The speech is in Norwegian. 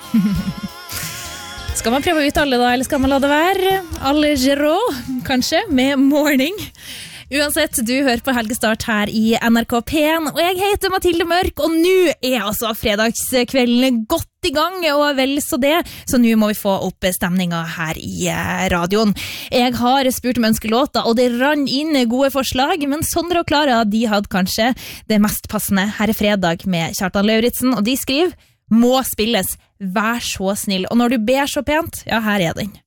Skal man prøve ut alle da, eller skal man la det være? Allegero, kanskje, med Morning. Uansett, du hører på Helgestart her i NRK P1, og jeg heter Mathilde Mørk, og nå altså fredagskvelden godt i gang, og vel så det, så nå må vi få opp stemningen her i radioen. Jeg har spurt om ønskelåter, og det rann inn gode forslag, men Sondre og Klara, de hadde kanskje det mest passende her i fredag med Kjartan Lauritzen, og de skriver, må spilles, vær så snill, og når du ber så pent, ja, her er den.